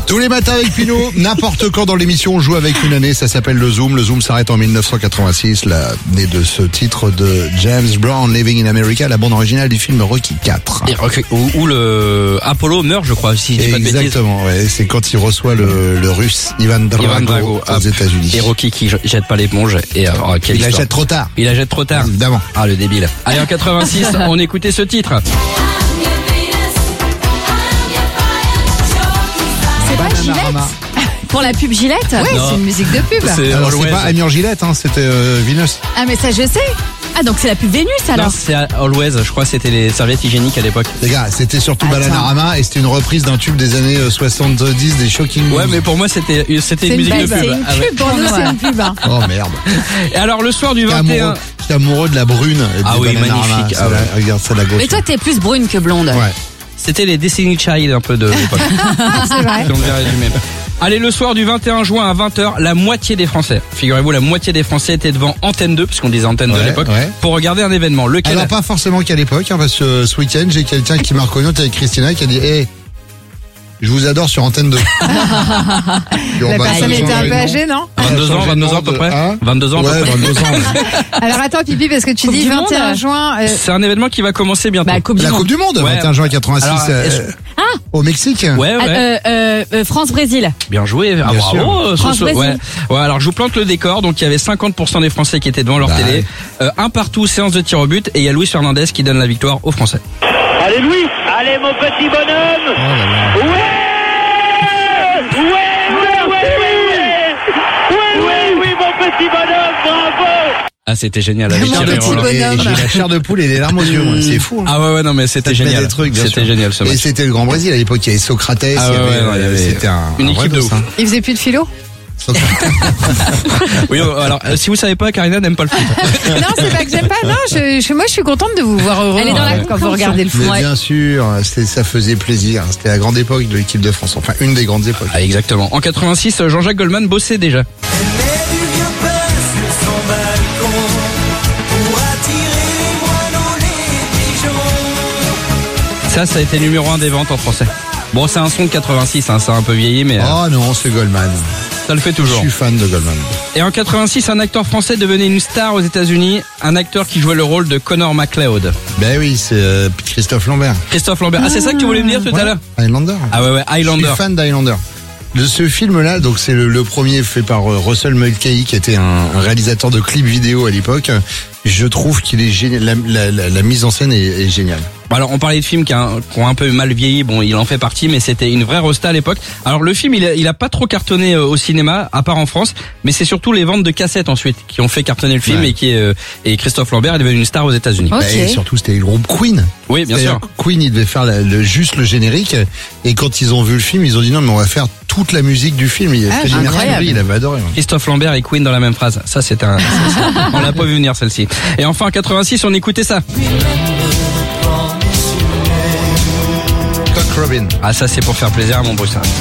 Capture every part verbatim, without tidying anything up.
Tous les matins avec Pinot, n'importe quand dans l'émission, on joue avec une année, ça s'appelle le Zoom. Le Zoom s'arrête en dix-neuf cent quatre-vingt-six, l'année de ce titre de James Brown, Living in America, la bande originale du film Rocky quatre. Et, où, où le Apollo meurt, je crois, si je dis pas de bêtises. Exactement, ouais, c'est quand il reçoit le, le russe Ivan Drago, Ivan Drago aux États-Unis. Et Rocky qui jette pas l'éponge. Et, oh, quelle il histoire. la jette trop tard. Il la jette trop tard. Évidemment. Ah, le débile. Allez, en quatre-vingt-six, on écoutait ce titre. C'est pas Gillette pour la pub Gillette? Oui, c'est une musique de pub. C'est Alors c'est pas Amir Gillette, hein, c'était euh, Venus. Ah mais ça je sais. Ah donc c'est la pub Vénus alors. Non, c'est Always, je crois que c'était les serviettes hygiéniques à l'époque. Les gars, c'était surtout Attends. Bananarama et c'était une reprise d'un tube des années soixante-dix des Shocking. Ouais, mais pour moi c'était c'était C'est une une musique pub, de pub. c'est une Ah ouais. pub pour nous, c'est une pub. hein. Oh merde. Et alors le soir du J'étais vingt et un. amoureux, j'étais amoureux de la brune. Ah des oui, Bananarama. magnifique. C'est Ah la- ouais. Regarde, c'est la gauche. Mais toi t'es plus brune que blonde. Ouais. C'était les Destiny Child un peu de l'époque. C'est vrai. Si on devait résumer. Allez, le soir du vingt et un juin à vingt heures, la moitié des Français, figurez-vous, la moitié des Français étaient devant Antenne deux, puisqu'on disait Antenne deux à Ouais, l'époque, ouais. pour regarder un événement. Lequel? Alors pas forcément qu'à l'époque, hein, parce que euh, ce week-end, j'ai quelqu'un qui m'a reconnu, avec Christina, qui a dit hey, je vous adore sur Antenne deux. La personne était un peu âgée, non? vingt-deux ans, vingt-deux ans à peu près. Hein vingt-deux ans à peu Ouais, près. vingt-deux ans. ouais. Alors attends Pipi, parce que tu Coupe dis du vingt et un monde. juin. euh, C'est un événement qui va commencer bientôt. Bah Coupe du La Monde. Coupe du Monde, Ouais. vingt et un juin quatre-vingt-six, Alors, euh, est-ce- au Mexique. Ouais, Ah, ouais. euh, euh, euh, France-Brésil. Bien joué. Ah, Bien bravo. sûr. euh, France, Soso. Brésil. Ouais. Ouais, alors je vous plante le décor. Donc il y avait cinquante pour cent des Français qui étaient devant leur Bah, télé. ouais. Euh, un partout, séance de tir au but. Et il y a Luis Fernandez qui donne la victoire aux Français. Allez Louis, allez mon petit bonhomme. Oh là là. Ouais, ouais, ouais, ouais, ouais, ouais, ouais, oui mon petit bonhomme, bravo. Ah, c'était génial. Avec Mon Thierry petit Roland. bonhomme. Et, et j'ai la chair de poule et les larmes aux yeux, moi. C'est fou. Hein. Ah ouais, ouais, non, mais c'était Ça te met génial. des trucs, bien C'était sûr. génial ce Et match. c'était le Grand Brésil à l'époque. Il y avait Socrates. Ah il y ouais, avait, ouais, non, il y avait c'était un, une un vrai équipe de dos, ouf. hein. Il faisait plus de philo? Oui, alors euh, si vous savez pas, Karina n'aime pas le foot. Non, c'est pas que j'aime pas. Non, je, je- moi je suis contente de vous voir heureux. Elle est dans la euh, quand vous compréhension. regardez le foot. Mais Ouais. bien sûr, c'était, ça faisait plaisir. C'était la grande époque de l'équipe de France. Enfin, une des grandes époques. Ah, exactement. En quatre-vingt-six, Jean-Jacques Goldman bossait déjà. Ça, ça a été numéro un des ventes en français. Bon, c'est un son de quatre-vingt-six, hein, ça a un peu vieilli, mais euh, Oh non, c'est Goldman. ça le fait Je toujours. suis fan de Goldman. Et en quatre-vingt-six, un acteur français devenait une star aux États-Unis, un acteur qui jouait le rôle de Connor McLeod. Ben oui, c'est euh, Christophe Lambert. Christophe Lambert. Ah, c'est ça que tu voulais me dire tout à l'heure? Highlander. Ah ouais, ouais, Highlander. Je suis fan d'Highlander. De ce film-là, donc c'est le, le premier fait par euh, Russell Mulcahy, qui était un, un réalisateur de clips vidéo à l'époque. Je trouve qu'il est génial. La, la, la, la mise en scène est, est géniale. Bon, alors on parlait de films qui, a- qui ont un peu mal vieilli, bon il en fait partie, mais c'était une vraie rosta à l'époque. Alors le film il a, il a pas trop cartonné euh, au cinéma, à part en France, mais c'est surtout les ventes de cassettes ensuite qui ont fait cartonner le film Ouais. et qui euh, et Christophe Lambert est devenu une star aux États-Unis. Ok. Bah, et surtout, c'était le groupe Queen. Oui, bien C'est-à-dire sûr. que Queen, il devait faire la- le, juste le générique. Et quand ils ont vu le film, ils ont dit non, mais on va faire toute la musique du film. Il, Ah, Freddie incroyable. Mercury, il avait adoré. ouais. Christophe Lambert et Queen dans la même phrase. Ça c'est un, c'est- on l'a pas vu venir celle-ci. Et enfin en quatre-vingt-six on écoutait ça. Cock Robin. Ah ça c'est pour faire plaisir à mon beau ça.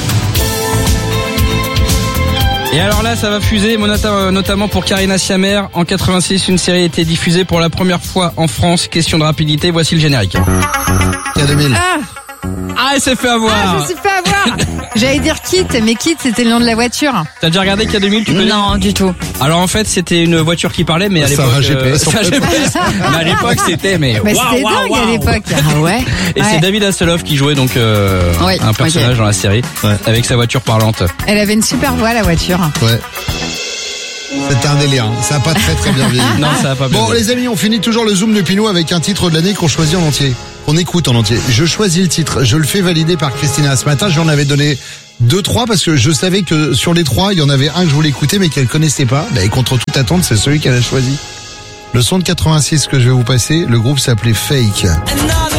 Et alors là, ça va fuser, monata- notamment pour Karina Siamer. En quatre-vingt-six, une série a été diffusée pour la première fois en France. Question de rapidité, voici le générique. K deux mille. Ah, Ah, elle s'est fait avoir. ah, je me suis fait avoir. J'allais dire Kit, mais Kit c'était le nom de la voiture. T'as déjà regardé K deux mille, tu connais? Non, du tout. Alors en fait, c'était une voiture qui parlait, mais à Ça l'époque, va, G P S, en ça, fait. G P S. Mais à l'époque, c'était mais Mais waouh, c'était waouh, dingue à waouh. l'époque. Ah ouais. Et Ouais. c'est David Hasselhoff qui jouait donc euh, Oui, un personnage ok. dans la série Ouais. avec sa voiture parlante. Elle avait une super voix la voiture. Ouais. C'était un délire. hein. Ça a pas très très bien vieilli. Non, ça a pas bien Bon, joué. les amis, on finit toujours le Zoom de Pinot avec un titre de l'année qu'on choisit en entier. Qu'on écoute en entier. Je choisis le titre. Je le fais valider par Christina. Ce matin, j'en avais donné deux, trois parce que je savais que sur les trois, il y en avait un que je voulais écouter mais qu'elle connaissait pas. Bah, et contre toute attente, c'est celui qu'elle a choisi. Le son de quatre-vingt-six que je vais vous passer, le groupe s'appelait Fake.